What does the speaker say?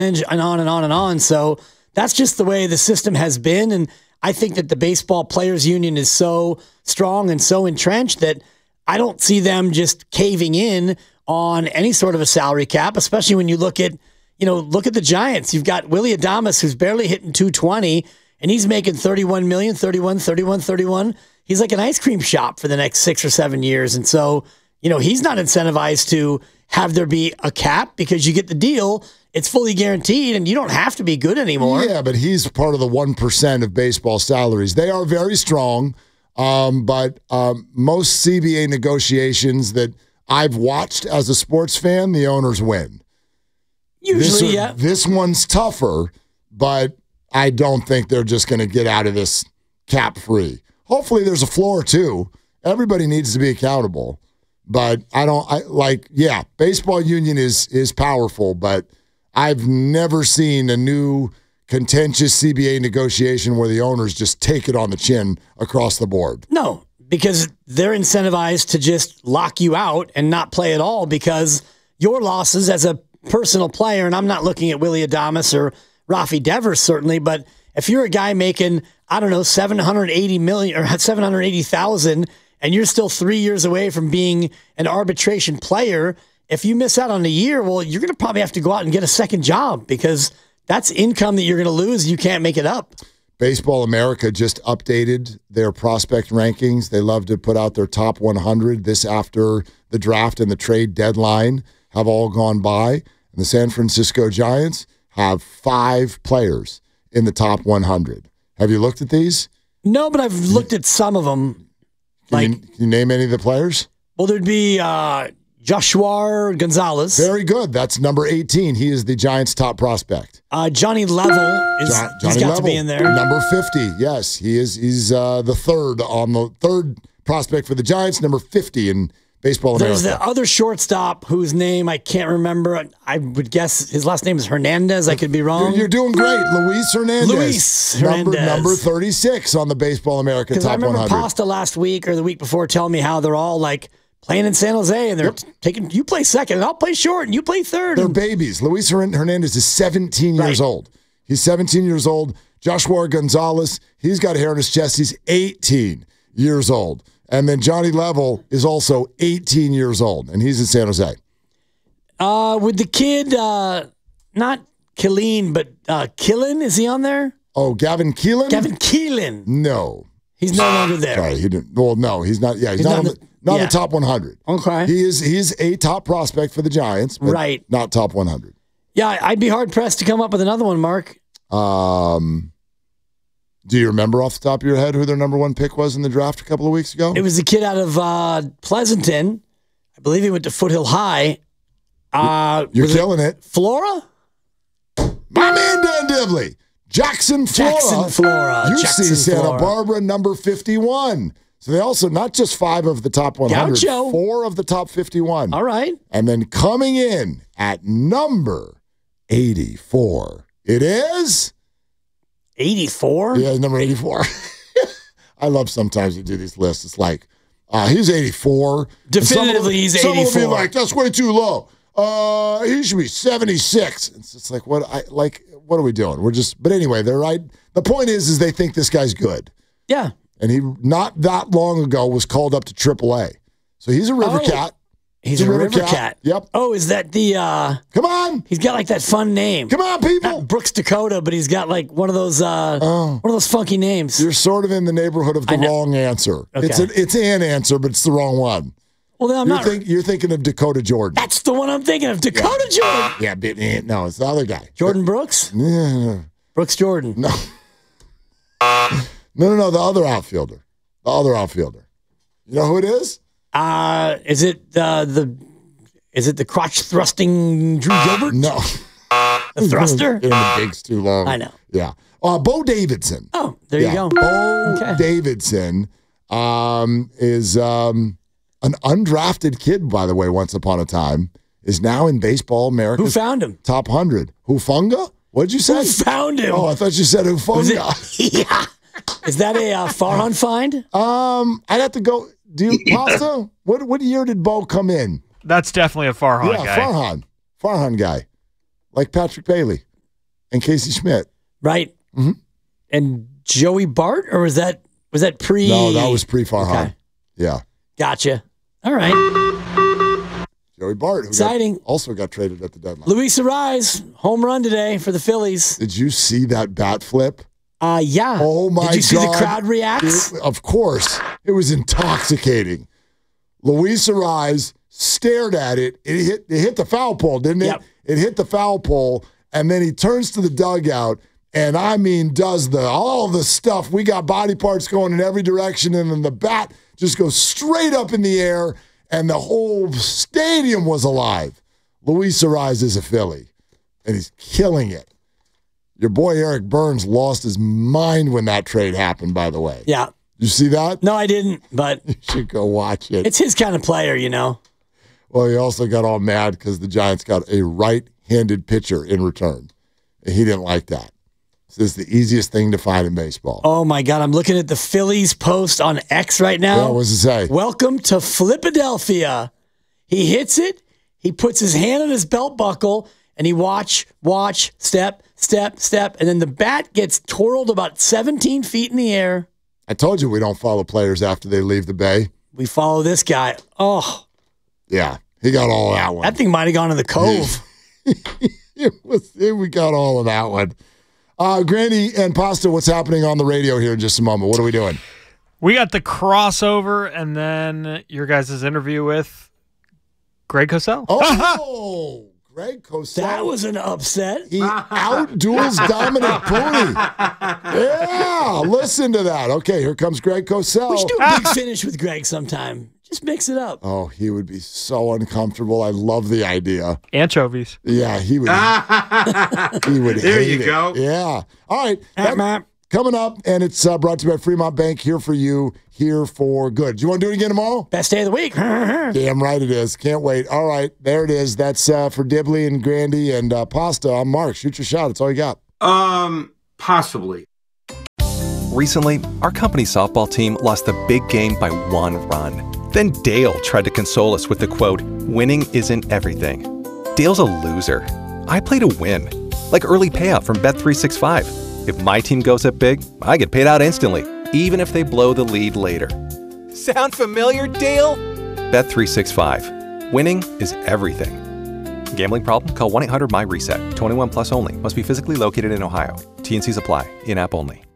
and on and on and on. So that's just the way the system has been. And I think that the Baseball Players Union is so strong and so entrenched that I don't see them just caving in on any sort of a salary cap, especially when you look at the Giants. You've got Willy Adames, who's barely hitting 220, and he's making $31 million, 31. He's like an ice cream shop for the next 6 or 7 years. And so, he's not incentivized to have there be a cap because you get the deal. It's fully guaranteed, and you don't have to be good anymore. Yeah, but he's part of the 1% of baseball salaries. They are very strong, but most CBA negotiations that I've watched as a sports fan, the owners win. Usually, yeah. This one's tougher, but I don't think they're just going to get out of this cap free. Hopefully there's a floor too. Everybody needs to be accountable. But baseball union is powerful, but I've never seen a new contentious CBA negotiation where the owners just take it on the chin across the board. No, because they're incentivized to just lock you out and not play at all because your losses as a personal player, and I'm not looking at Willy Adames or Rafi Devers certainly, but if you're a guy making, I don't know, $780 million or $780,000 and you're still 3 years away from being an arbitration player, if you miss out on a year, well, you're going to probably have to go out and get a second job because that's income that you're going to lose. You can't make it up. Baseball America just updated their prospect rankings. They love to put out their top 100 this after the draft and the trade deadline have all gone by. And the San Francisco Giants have 5 players in the top 100. Have you looked at these? No, but I've looked at some of them. Can you name any of the players? Well, there'd be Joshua Gonzalez. Very good. That's number 18. He is the Giants' top prospect. Johnny Level he's got to be in there. Number 50. Yes, he is. He's the third prospect for the Giants. Number 50 in Baseball America. There's the other shortstop whose name I can't remember. I would guess his last name is Hernandez. I could be wrong. You're doing great. Luis Hernandez. Number 36 on the Baseball America top 100. Because I remember Pasta last week or the week before telling me how they're all like playing in San Jose and they're taking, you play second and I'll play short and you play third. They're babies. Luis Hernandez is 17 years old. He's 17 years old. Joshua Gonzalez, he's got hair on his chest. He's 18 years old. And then Johnny Level is also 18 years old, and he's in San Jose. With the kid, not Killeen, but Killen, is he on there? Oh, Gavin Keelan? Gavin Keelan. No. He's no longer there. Sorry, he didn't. Well, no, he's not. Yeah, he's not on the top 100. Okay. He's a top prospect for the Giants, but not top 100. Yeah, I'd be hard-pressed to come up with another one, Mark. Do you remember off the top of your head who their number 1 pick was in the draft a couple of weeks ago? It was the kid out of Pleasanton. I believe he went to Foothill High. You're killing it. Flora? My man Dan Dibley. Jackson Flora. UC Santa Barbara, number 51. So they also, not just 5 of the top 100, Gaucho. 4 of the top 51. All right. And then coming in at number 84, it is... 84? Yeah, number 84. I love sometimes you do these lists. It's like, he's 84. Definitively he's 84. Someone will be like, that's way too low. He should be 76. It's just like, what are we doing? But anyway, they're right. The point is they think this guy's good. Yeah. And he, not that long ago, was called up to AAA. So he's a River Cat. He's a River Cat. Yep. Oh, is that the... Come on! He's got like that fun name. Come on, people! Not Brooks Dakota, but he's got like one of those funky names. You're sort of in the neighborhood of the wrong answer. Okay. It's an answer, but it's the wrong one. Well, then you're thinking of Dakota Jordan. That's the one I'm thinking of. Dakota Jordan. Yeah, but, no, it's the other guy. Jordan Brooks? Yeah. Brooks Jordan. No. No, the other outfielder. You know who it is? Is it the crotch thrusting Drew Gilbert? No. The thruster? The big's too long. I know. Yeah. Bo Davidson. Oh, there you go. Bo Davidson is an undrafted kid, by the way, once upon a time, is now in Baseball America. Who found him? Top 100. Hufunga? What'd you say? Who found him? Oh, I thought you said Hufunga. Yeah. Is that a Farhan find? I'd have to go. Do you, Pasta? What year did Bo come in? That's definitely a Farhan guy. Yeah, Farhan guy. Like Patrick Bailey. and Casey Schmidt. Right. Mm-hmm. And Joey Bart, or was that pre? No, that was pre-Farhan. Okay. Yeah. Gotcha. All right. Joey Bart, who exciting. Also got traded at the deadline. Luis Arraez, home run today for the Phillies. Did you see that bat flip? Yeah. Oh, my God. Did you see the crowd react? Of course. It was intoxicating. Luis Arraez stared at it. It hit the foul pole, didn't it? Yep. It hit the foul pole, and then he turns to the dugout and, does all the stuff. We got body parts going in every direction, and then the bat just goes straight up in the air, and the whole stadium was alive. Luis Arraez is a Philly, and he's killing it. Your boy Eric Burns lost his mind when that trade happened, by the way. Yeah. You see that? No, I didn't, but you should go watch it. It's his kind of player, you know. Well, he also got all mad because the Giants got a right-handed pitcher in return. And he didn't like that. This is the easiest thing to find in baseball. Oh, my God. I'm looking at the Phillies post on X right now. Yeah, what does it say? Welcome to Flipadelphia. He hits it. He puts his hand on his belt buckle, and he watch, step, and then the bat gets twirled about 17 feet in the air. I told you we don't follow players after they leave the Bay. We follow this guy. Oh. Yeah, he got all of that one. That thing might have gone to the Cove. We got all of that one. Grandy and Pasta, what's happening on the radio here in just a moment? What are we doing? We got the crossover and then your guys' interview with Greg Cosell. Oh, Greg Cosell. That was an upset. He outduels Dominic Pooney. Yeah, listen to that. Okay, here comes Greg Cosell. We should do a big finish with Greg sometime. Just mix it up. Oh, he would be so uncomfortable. I love the idea. Anchovies. Yeah, he would. He would there hate you it. go. Yeah. All right. Coming up, and it's brought to you by Fremont Bank, here for you, here for good. Do you want to do it again tomorrow? Best day of the week. Damn right it is. Can't wait. All right, there it is. That's for Dibley and Grandy and Pasta. I'm Mark. Shoot your shot. That's all you got. Possibly. Recently, our company softball team lost the big game by 1 run. Then Dale tried to console us with the quote, "Winning isn't everything." Dale's a loser. I play to win. Like early payout from Bet365. If my team goes up big, I get paid out instantly, even if they blow the lead later. Sound familiar, Dale? Bet365. Winning is everything. Gambling problem? Call 1-800-MY-RESET. 21 plus only. Must be physically located in Ohio. T&Cs apply. In-app only.